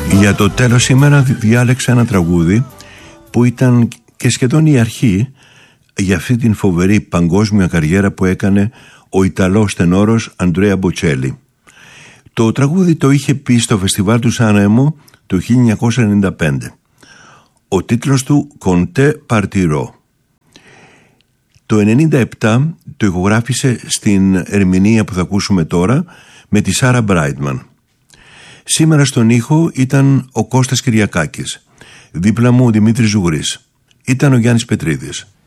Για το τέλος σήμερα διάλεξα ένα τραγούδι που ήταν και σχεδόν η αρχή για αυτή την φοβερή παγκόσμια καριέρα που έκανε ο Ιταλός τενόρος Αντρέα Μποτσέλη. Το τραγούδι το είχε πει στο φεστιβάλ του Σάνρεμο το 1995. Ο τίτλος του «Conte Partirò». Το 1997 το ηχογράφησε στην ερμηνεία που θα ακούσουμε τώρα με τη Σάρα Μπράιτμαν. Σήμερα στον ήχο ήταν ο Κώστας Κυριακάκης. Δίπλα μου ο Δημήτρης Ζουγρής. Ήταν ο Γιάννης Πετρίδης.